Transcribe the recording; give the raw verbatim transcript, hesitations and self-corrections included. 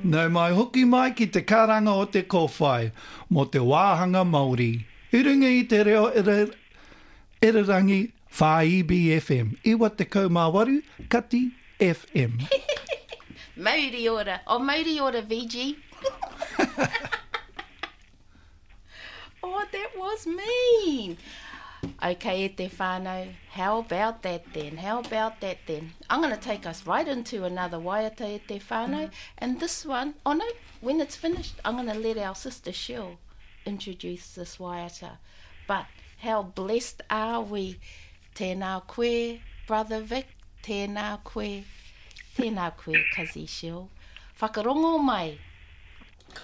Nau mai hoki mai ki te karanga o te kōwhai, mo te wāhanga Māori. I runga i te reo ere, ererangi Whaibi F M. Iwa te kaumāwaru, Kati F M. Mauri ora. Oh, Mauri ora, V G. Oh, that was mean. Okay, e te whānau, how about that then? How about that then? I'm going to take us right into another waiata e te whānau. And this one, oh no, when it's finished, I'm going to let our sister Shell introduce this waiata. But how blessed are we? Tēnā koe, Brother Vic. Tēnā koe. Tēnā koe, Kazi Shell. Whakarongo mai.